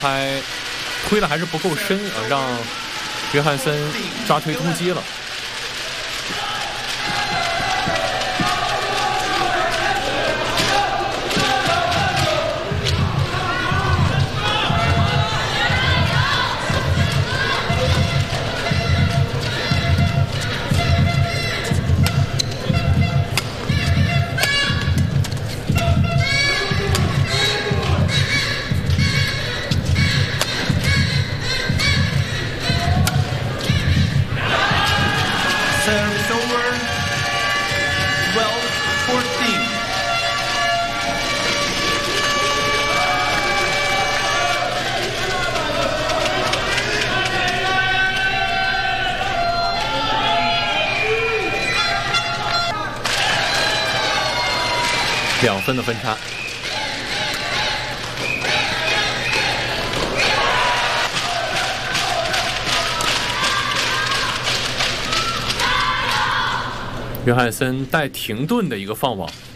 拍推的还是不够深啊，让约翰森抓推突击了。 Service over, 12-14. $2分的分差。约翰森带停顿的一个放网。